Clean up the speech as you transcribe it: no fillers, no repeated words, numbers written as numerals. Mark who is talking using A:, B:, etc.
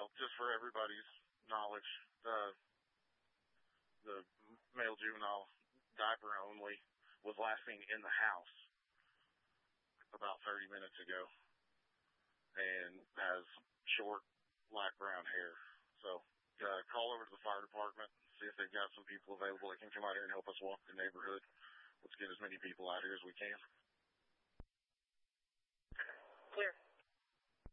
A: well, just for everybody's knowledge, the male juvenile diaper only was last seen in the house about 30 minutes ago and has short, light brown hair. So call over to the fire department, see if they've got some people available that can come out here and help us walk the neighborhood. Let's get as many people out here as we can.
B: Clear.